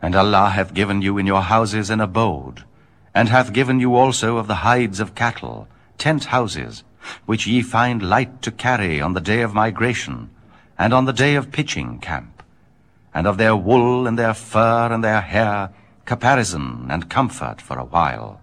And Allah hath given you in your houses an abode, and hath given you also of the hides of cattle, tent houses, which ye find light to carry on the day of migration, and on the day of pitching camp, and of their wool and their fur and their hair, caparison and comfort for a while.